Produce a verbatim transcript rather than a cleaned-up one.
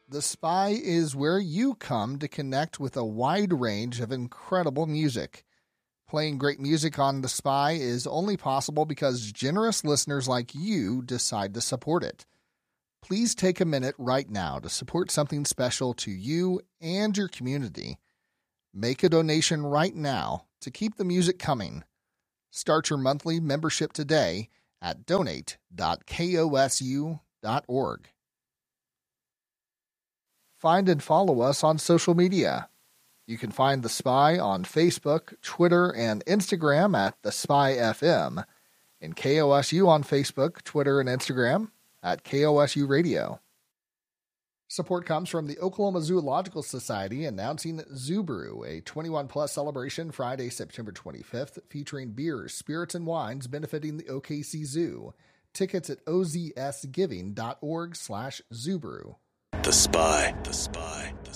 The Spy is where you come to connect with a wide range of incredible music. Playing great music on The Spy is only possible because generous listeners like you decide to support it. Please take a minute right now to support something special to you and your community. Make a donation right now to keep the music coming. Start your monthly membership today at donate dot kosu dot org. Find and follow us on social media. You can find The Spy on Facebook, Twitter, and Instagram at The Spy F M, and K O S U on Facebook, Twitter, and Instagram at K O S U Radio. Support comes from the Oklahoma Zoological Society announcing Zoo Brew, a twenty-one plus celebration Friday, September twenty-fifth, featuring beers, spirits, and wines benefiting the O K C Zoo. Tickets at ozsgiving dot org slash zoobrew. The Spy. The Spy.